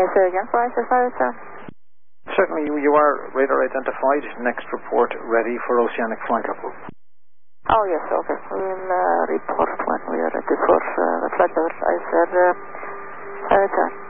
say again, sorry, sir. Certainly, you are radar identified. Next report ready for Oceanic Flight Level. Oh, yes, okay. We'll report when we are ready for the flight level. I said, return.